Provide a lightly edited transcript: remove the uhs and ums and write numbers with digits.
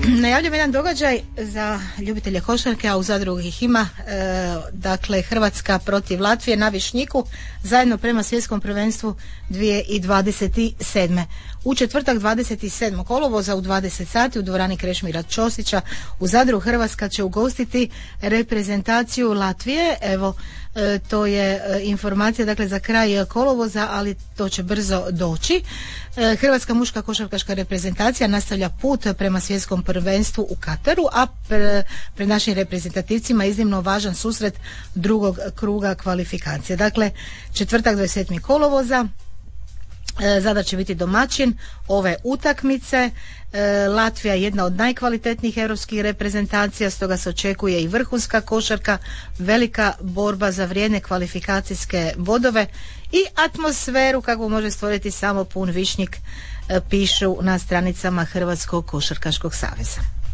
Najavljujem jedan događaj za ljubitelje košarke, a u Zadru ih ima. Dakle, Hrvatska protiv Latvije na Višnjiku, zajedno prema svjetskom prvenstvu 2027. U četvrtak 27. kolovoza u 20 sati u dvorani Krešimira Ćosića u Zadru Hrvatska će ugostiti reprezentaciju Latvije. Evo, to je informacija dakle za kraj kolovoza, ali to će brzo doći. Hrvatska muška košarkaška reprezentacija nastavlja put prema svjetskom prvenstvu u Kataru, a pred našim reprezentativcima iznimno važan susret drugog kruga kvalifikacije. Dakle, četvrtak 27. kolovoza, Zadar će biti domaćin ove utakmice. Latvija je jedna od najkvalitetnijih europskih reprezentacija, stoga se očekuje i vrhunska košarka, velika borba za vrijedne kvalifikacijske bodove i atmosferu kakvu može stvoriti samo pun Višnjik, pišu na stranicama Hrvatskog košarkaškog saveza.